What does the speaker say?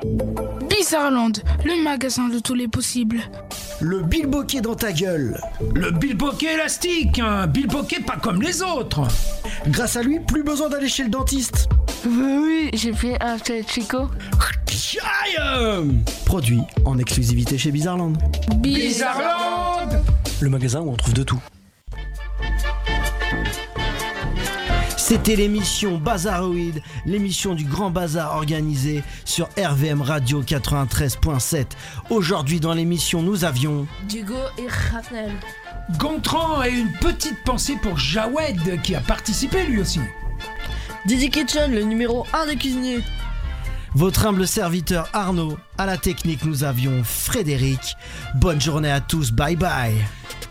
Bizarrland, le magasin de tous les possibles. Le bilboquet dans ta gueule. Le bilboquet élastique, un bilboquet pas comme les autres. Grâce à lui, plus besoin d'aller chez le dentiste. Oui, j'ai fait un chez Chico. Aïe. Produit en exclusivité chez Bizarrland. Bizarrland. Le magasin où on trouve de tout. C'était l'émission Bazaroïde, l'émission du Grand Bazar organisée sur RVM Radio 93.7. Aujourd'hui dans l'émission, nous avions Dugo et Raphaël. Gontran et une petite pensée pour Jawed qui a participé lui aussi. Didi Kitchen, le numéro 1 des cuisiniers. votre humble serviteur Arnaud. À la technique, nous avions Frédéric. Bonne journée à tous, bye bye.